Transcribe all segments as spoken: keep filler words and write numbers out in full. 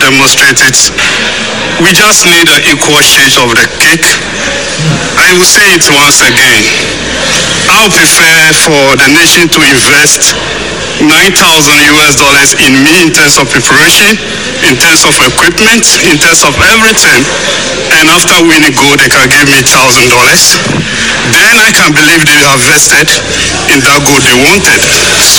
demonstrate it. We just need an equal share of the cake. I will say it once again. I would prefer for the nation to invest nine thousand U S dollars in me in terms of preparation, in terms of equipment, in terms of everything. And after winning gold, they can give me one thousand dollars. Then I can believe they have vested in that gold they wanted. So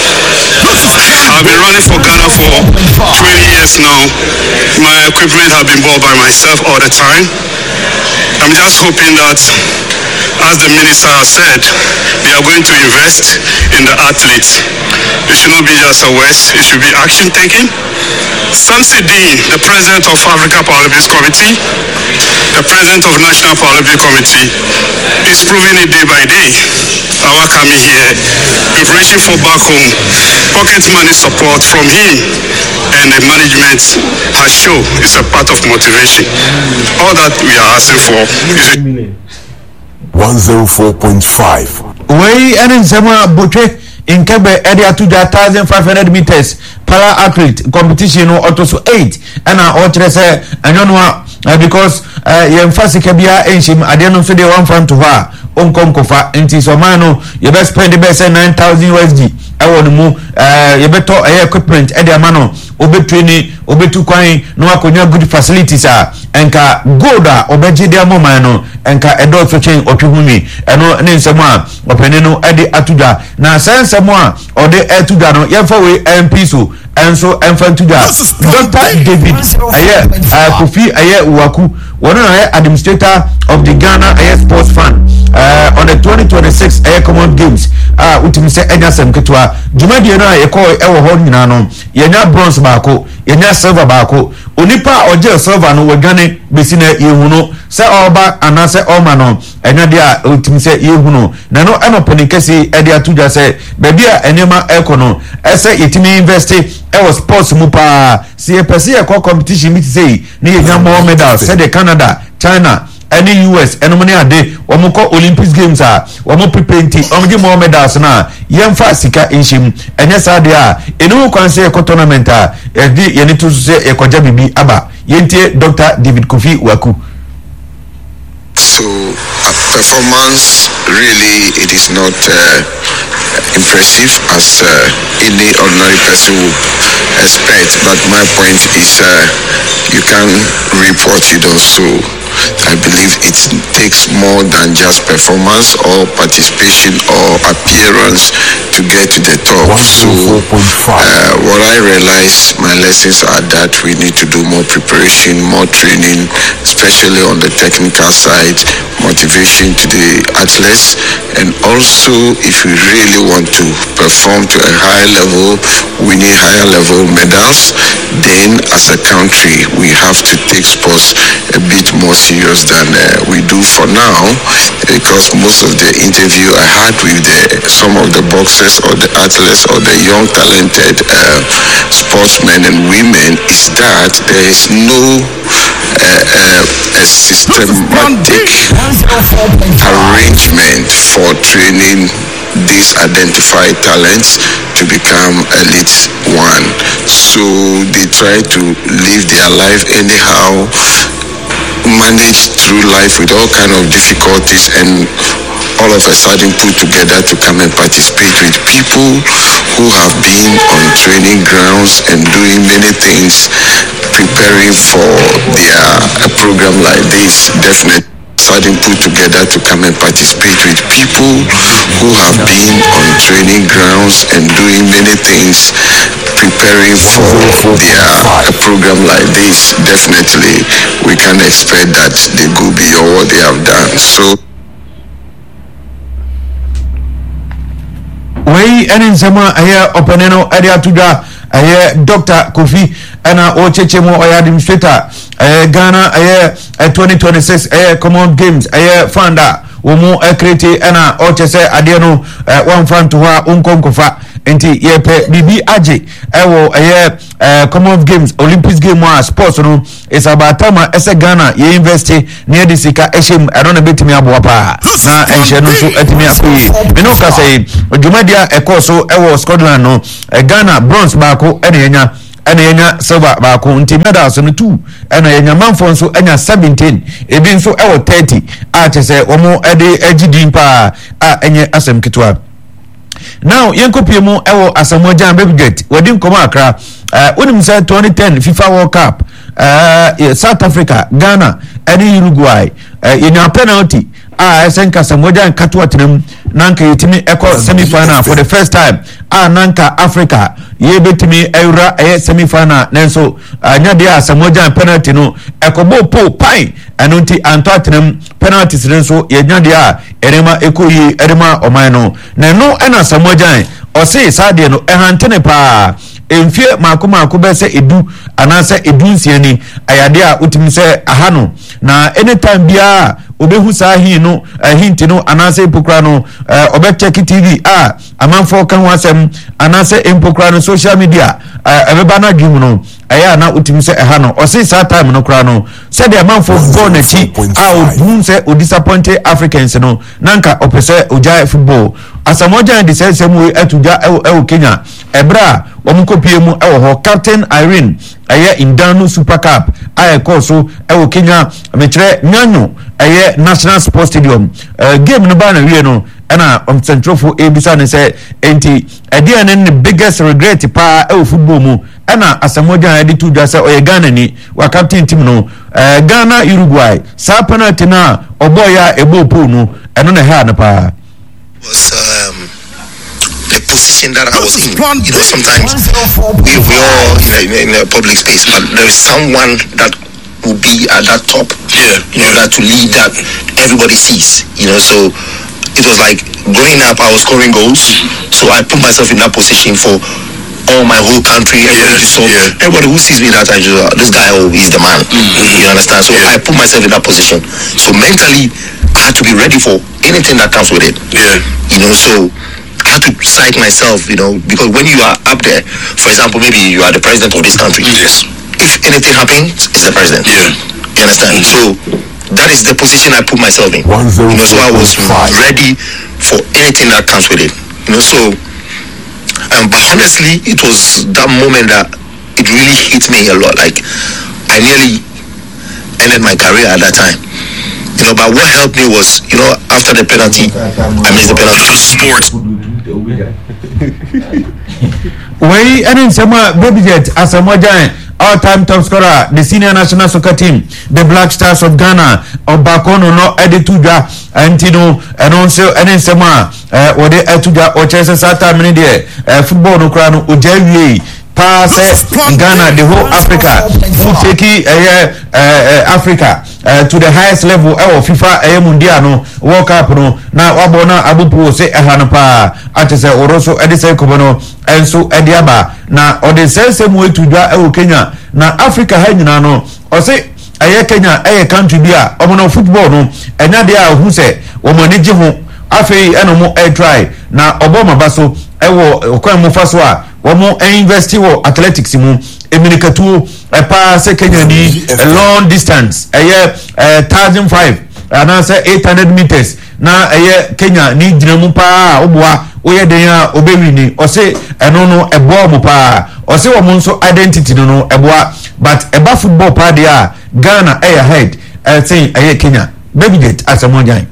I've been running for Ghana for twenty years now. My equipment have been bought by myself all the time. I'm just hoping that, as the minister has said, they are going to invest in the athletes. It should not be just a words, it should be action taking. Samson Dean, the president of Africa Paralympics Committee, the president of National Paralympic Committee, is proving it day by day. Our coming here, preparation for back home, pocket money support from him and the management has shown it's a part of motivation. All that we are asking for is one oh four point five. We are in Zema Butche in Kebe area to the one thousand five hundred meters para athlete competition or also eight and I ought say and you know because uh yemfasi kabia enshim adeno so dey one front to her onkom kofa enti so man no you best spend the best nine thousand U S D I want mu uh you better uh, equipment e dey man no obe training obe tu kwan no akonya good facilities a enka gold a obeji dey man no enka edo so chen otwehumi eno ne nsemo a opene no e dey atuda na sensemo a o dey atuda no yemfa we M P so enso enfantuda Doctor David aye uh, Kofi aye Waku one aye administrator of the Ghana Air Sports Fund uh, on the twenty twenty-six Air Common Games ah uh, utimi se enya sem ketwa dwumadie no aye ko ewo ho nyina no yenya bronze baako yenya silver baako onipa oje silver no wagane besi na yehu no se oba anase oma no enya dia utimi se yehu no na no eno penikesi e dia tuja se baby a enema ekono ese yetimi invest e was sports mu pa si epese e ko competition mi say ni yenya more medals say the Canada China any U S eno money ade wo mo ko Olympics games a wo mo prepare o mo more medals na yemfa sika enhim enye sade a enu kwan say ko tournament a e di ye ni to say e koja bibi aba yentie Doctor David Kofi Waku. So a performance really it is not uh, impressive as uh, any ordinary person would expect, but my point is uh, you can reap what you don't sow. I believe it takes more than just performance or participation or appearance to get to the top. So uh, what I realize, my lessons are that we need to do more preparation, more training, especially on the technical side, motivation to the athletes, and also if we really want to perform to a high level, we need higher level medals. Then as a country, we have to take sports a bit more serious than uh, we do for now, because most of the interview I had with the, some of the boxers or the athletes or the young talented uh, sportsmen and women is that there is no uh, uh, a systematic arrangement for training these identified talents to become elite one. So they try to live their life anyhow, manage through life with all kind of difficulties, and all of a sudden put together to come and participate with people who have been on training grounds and doing many things, preparing for their a program like this. Definitely sudden put together to come and participate with people who have been on training grounds and doing many things, preparing for their a program like this. Definitely we can expect that they go beyond what they have done. So we enen sama aye openeno area tuda aye Doctor Kofi ana o chechemo o administrator aye Ghana aye twenty twenty-six aye Common Games aye founder wo mu ekrete ana o chese ade no one front to ha unkonkofa enti yepe bibi aje ewo aye Common Games Olympics game wa sports no is about time ese Ghana ye invest near the sika eshem I don't bet me abo pa na enhye no so etimi akoyi me no ka say odwumadia ekoso ewo Scotland no Ghana bronze baako ene nya ɛna yɛnya silver baako nti medals no two ɛna yɛnya manfo nso ɛnya seventeen ebi nso ɛwɔ thirty a kyɛ sɛ wɔn ɛde agidi paa a ɛnyɛ asɛm ketewa. Now yenkopie mu ewo Asamoah Baby Jet wadi nkoma akra wonim say twenty ten FIFA World Cup uh, South Africa, Ghana and Uruguay uh, in a penalty ah esenka Asamoah nkatu atenam nanka yetimi eko semi final for the first time ah nanka Africa ye betimi eura e semi final nenso anya dia Asamoah penalty no ekobo po pai eno nti anto atenam penalties nenso ye nya dia erema ekoyi erema oman no na no ena Asamoah o say sade no ehantene pa emfie maako maako be se edu anase edu nsiani ayade a utimi se ahano na anytime bia obehu sahi no hinti no anase epokra no obe check T V ah amanfo kan wasem anase empokra no social media ebeba na dwum no aya na utimi se ehano o say sa time no kra no said the amanfo go na ti ah odun se o disappointed Africans no nanka opese oja football Asamoah de say semu etuja e Kenya ebra omukopie mu e ho Captain Irene eye Indanu Super Cup aye koso e Kenya mekire nyanyo eye National Sports Stadium uh, game no ba na wie no na um, centrofo ebisa ne say enti ede ne biggest regret pa e football mu na Asamoah de tuja say oye Ghana ni wa captain team no uh, Ghana Uruguay sa penalty na oboya ebo po no eno na ha na pa was um, the position that I was in. You know, sometimes we, we all in a, in a public space, but there is someone that will be at that top. Yeah, you know, that to lead that everybody sees. You know, so it was like growing up, I was scoring goals, so I put myself in that position for all my whole country. Everybody yeah, saw, yeah. everybody who sees me that time, uh, this guy, oh, he's the man. Mm-hmm. You understand? So yeah. I put myself in that position. So mentally, I had to be ready for anything that comes with it. Yeah. You know, so I had to psych myself, you know, because when you are up there, for example, maybe you are the president of this country. Yes. If anything happens, it's the president. Yeah. You understand? Mm-hmm. So that is the position I put myself in. You know, so I was ready for anything that comes with it. You know, so um, but honestly, it was that moment that it really hit me a lot. Like I nearly ended my career at that time. You know, but what helped me was, you know, after the penalty, I missed the penalty. Sports. Way and in Samoa Baby Jet Asamoah all-time top scorer, the senior national soccer team, the Black Stars of Ghana, of Bakono no Edituja, Antino, and also and in Samoa, or the Etuja or Chesa Sata Minide, football no crown, Ujawi. Pass Ghana, the whole Africa, who take uh, uh, Africa uh, to the highest level of FIFA uh, Mundiano World Cup no na wabona abupu se ehanapa atese oroso edise kobono enso ediaba na ode sense mu etudwa e Kenya na Africa ha nyina no o se aye Kenya aye country bia omono football no enya de a hu se omoni gye ho afei eno mo e try na oboma baso ewo okwan mu faso a womo invest wo athletics mu eminikatu e pa se Kenya ni long distance eye one thousand five ana se eight hundred meters na eye Kenya ni gyinamu pa oboa oye den a obewi ni o se eno no ebo mu pa o se womo nso identity no no eboa but eba football pa dia Ghana eye head I think eye Kenya Baby Jet Asamoah.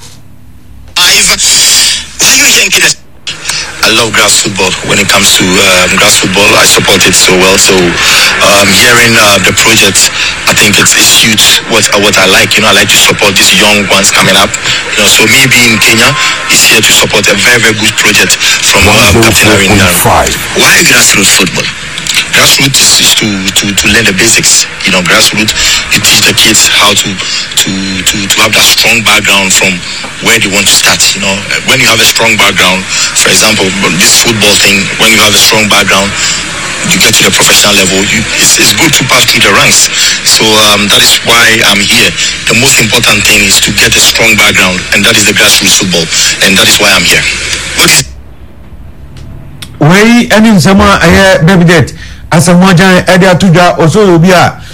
I love grass football. When it comes to um, grass football, I support it so well. So um, hearing uh, the project, I think it's, it's huge. What uh, what I like, you know, I like to support these young ones coming up. You know, so me being in Kenya is here to support a very very good project from um, Captain Irene. Why grassroots football? Grassroots is, is to, to, to learn the basics. You know, grassroots, you teach the kids how to, to, to, to have that strong background from where they want to start. You know, when you have a strong background, for example, this football thing, when you have a strong background, you get to the professional level, you, it's, it's good to pass through the ranks. So um, that is why I'm here. The most important thing is to get a strong background, and that is the grassroots football, and that is why I'm here. What is Way and in Samoa, I Baby Jet Asamoah Edia Tuja also will be a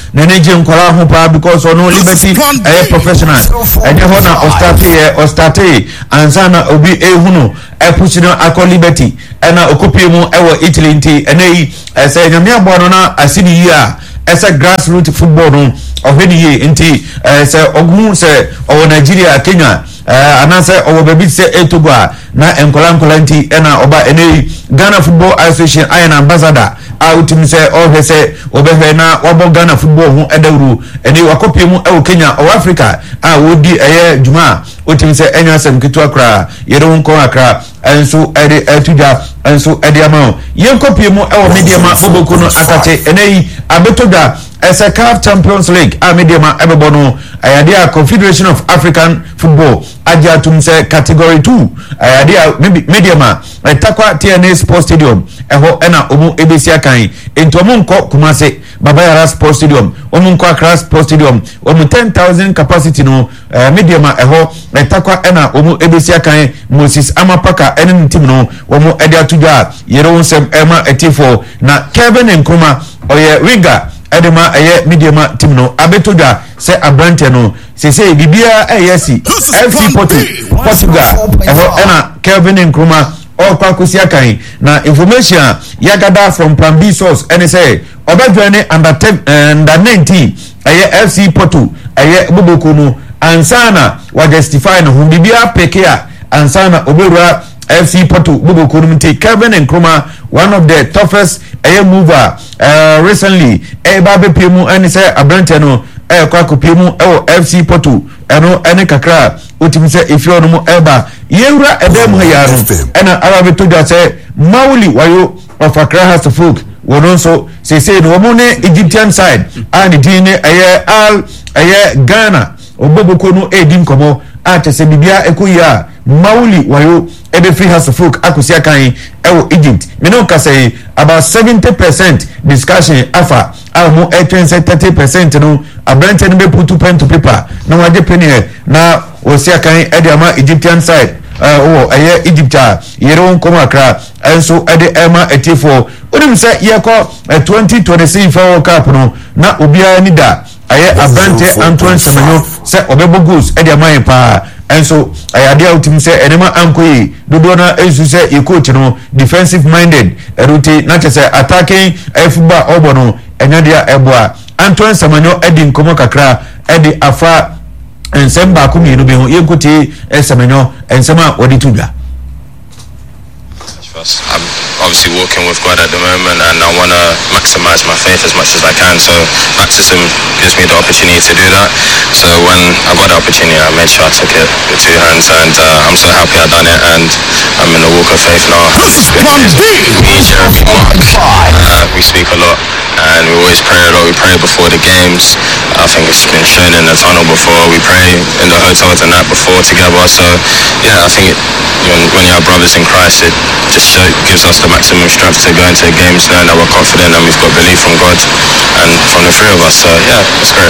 na ne je nkwara ho pa because ono Liberty eh professional enye ho na o start here o start ansa na obi ehunu e push no akọ Liberty na okopie mu e wo Italy nti enei say nyame abo no na asidi yi a esa grassroots football no ohwedi yi nti say ogun say o Nigeria Kenya Uh, anase owo baby se Etogo na enkola enkola nti ena oba ene Ghana Football Association ayan ambassador a utimi se ohwe se obehwe na obo Ghana Football hu edawru ene wakopie mu e Kenya o Africa a wodi eye juma utimi se enya sem kitu akra yere wonko akra enso ede etuja enso ede ama yenkopie mu e media ma oboku no akate ene abetoda as a C A F Champions League a mediama ebebono ayadia Confederation of African Football aja tumse category two ayadia mediama takwa T N A Sports Stadium eho ena omu ebesia kan ento omu nko Kumase Babayara Sports Stadium omu nko Accra Sports Stadium omu ten thousand capacity no uh, mediama eho takwa ena omu ebesia kan Moses Amapaka enen team no omu edia tuja yero onsem ema etifo na Kevin Nkrumah oye winger edema eye mediama team no abetoda se abrante no se se bibia eyesi F C Porto Portugal eho ena Kevin Nkrumah okwa kosia kan na information yagada from Plan B source ene say obedwane under ten, uh, under nineteen eye F C Porto eye boboko no ansana wa justify no bibia pekea ansana oberua F C Porto boboko no mte Kevin Nkrumah one of the toughest a mover uh, recently a babe piemu and say abrante no e kwa kopiemu e F C Porto eno ene kakra utimi say if you no eba yewura edem ha no ena arabe to da say Mauli wayo of Accra has to folk wono so say say no mo ne Egyptian side and di ne aye al aye Ghana oboboko no edim komo a te se bibia ekoya Mauli wayo ebe free house of folk akosia kan ewo Egypt me no ka say about seventy percent discussion afa amo thirty percent no abrante no be put pen to paper na waje penny na osia kan e de ama Egyptian side uh, oh aye Egypta yero nkomo akra enso e de ema etifo onim say ye ko twenty twenty-six World Cup no na obia ni da aye abrante Antoine Semenyo say obebo goals e de ama pa enso ayadia utim say enema ankoyi dodo na esu say e coach no defensive minded route na che say attacking football obono enyadia eboa Antoine Semenyo edi nkomo kakra edi afa ensemba ku mienu bi ho yenkoti Semenyo ensema odi tuga. I'm obviously walking with God at the moment, and I want to maximize my faith as much as I can. So baptism gives me the opportunity to do that. So when I got the opportunity, I made sure I took it with two hands, and uh, I'm so happy I done it. And I'm in the walk of faith now. Me, Jeremy, Mark, uh, we speak a lot, and we always pray a lot. We pray before the games. I think it's been shown in the tunnel before. We pray in the hotels and that before together. So yeah, I think it, when, when you have brothers in Christ, it just show, gives us the maximum strength to go into the games, knowing that we're confident and we've got belief from God and from the three of us. So yeah, it's great.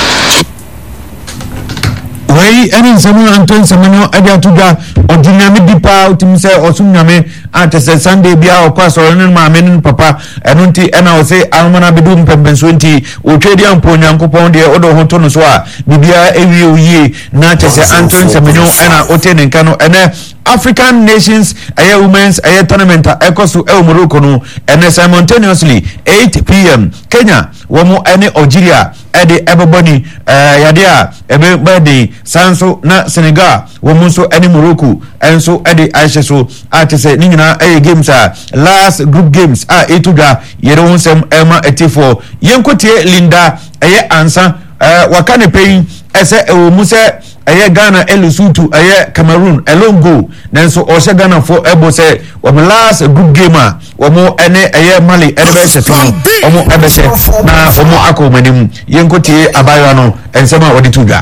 Wei eni Samuel Antoine Semenyo adia tuja odinami dipa utimse osumnyame atese Sunday bia okwa so ne ma menen papa enunti ena o se almana bedum pembenso nti otwedi ampo nyankopon de odo hoto no so a bibia ewie oyi na atese Antoine Semenyo ena otene nka no ene African Nations aye women's aye tournament ekoso e Morocco no ene simultaneously eight p m Kenya womo ene Algeria ede eboboni eh yadea ebe bedi sanso na Senegal womo so ene Morocco enso ede aisha so atese ni nyina aye games a last group games a etuga yere wonsem ema etifo yenkotie Linda aye ansa eh wakane pay ese ewo muse aye Ghana elusutu aye Cameroon elongo nanso o Ghana for ebo say wo last group game a wo mo ene aye Mali ebe se tun o mo ebe se na o mo akomanim yenkotie abayo no ensema odi tuga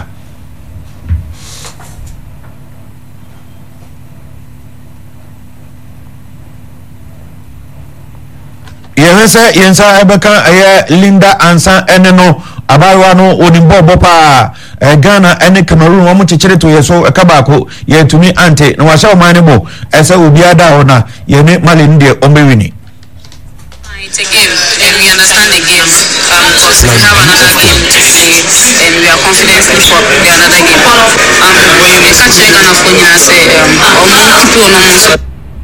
yensa yensa ebeka aye Linda ansa ene no abayo no onimbo bopa eh, Ghana ene Cameroon wo chichere to yeso ekabako ye tumi ante na washa o manebo ese obi ada ona ye ne Mali ndie ombewini to give, and we understand the game. Um, because we have another game today and we are confidently for the another game. Um, we catch the Ghana for you and say, um, people know.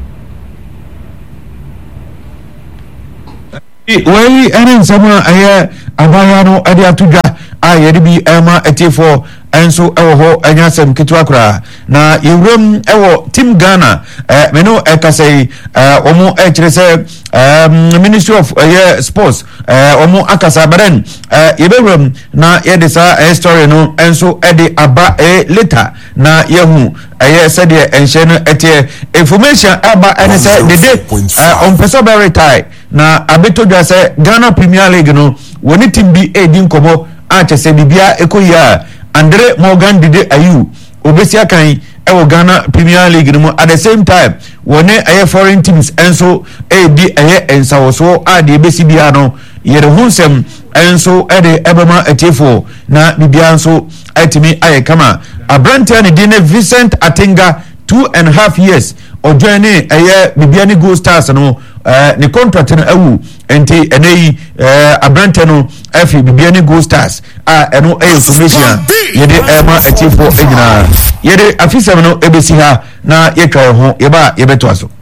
Wei ene nsama aye abaya no ade atudwa a yede bi ema etifo enso ewo ho anya sem kitwa kura na yewram ewo team Ghana eh meno ekasai eh omo e kire se Ministry of uh, Sports eh omo akasa baren eh yebewram na yede sa eh, story no enso ede aba eh later na yehu eh said ye enhye no etie information aba ene say the day eh on person be retire na abetodwa say Ghana Premier League no woni team bi e din kobo a chese bibia ekoyia Andre Morgan Dide Ayu obesia kan ewo Ghana Premier League no at the same time woni aye foreign teams enso e di aye ensawoso a de besi bia no yere hunsem enso e de ebema etifo na bibia enso etimi aye kama Abrante ne Dine Vincent Atinga two and a half years ojoine aye bibia ni Gold Stars no Uh, ni contract no awu enti enei uh, Abrante no afi bibia ni Gold Stars a eno e information yede ema etifo enyina yede afisem no ebesi ha na yetwa ho yeba yebeto aso